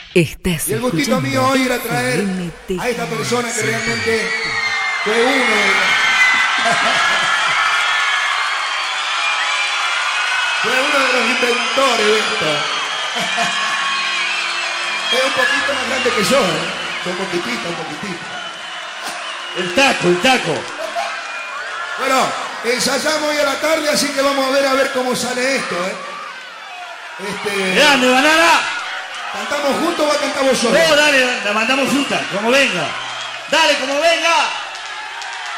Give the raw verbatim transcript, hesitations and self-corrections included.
Estás Y el gustito escuchando mío hoy era traer M T a esta persona que realmente fue uno de fue uno de los inventores de esto. Es un poquito más grande que yo, ¿eh? Un poquitito, un poquitito. El taco, el taco. Bueno, ensayamos hoy a la tarde, así que vamos a ver a ver cómo sale esto, ¿eh? Este, ¡Grande, banana! ¿Cantamos juntos o cantamos solos? No, dale, la mandamos juntas, como venga. Dale, como venga.